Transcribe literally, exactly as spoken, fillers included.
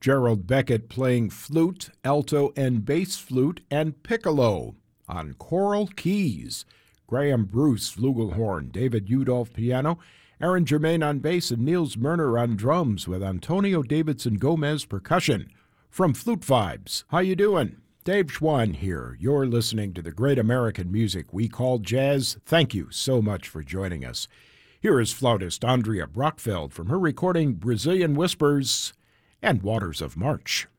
Gerald Beckett playing flute, alto and bass flute, and piccolo on choral keys. Graham Bruce, flugelhorn, David Udolph, piano, Aaron Germain on bass, and Niels Merner on drums, with Antonio Davidson Gomez percussion. From Flute Vibes, how you doing? Dave Schwann here. You're listening to the great American music we call jazz. Thank you so much for joining us. Here is flautist Andrea Brockfeld from her recording Brazilian Whispers and Waters of March.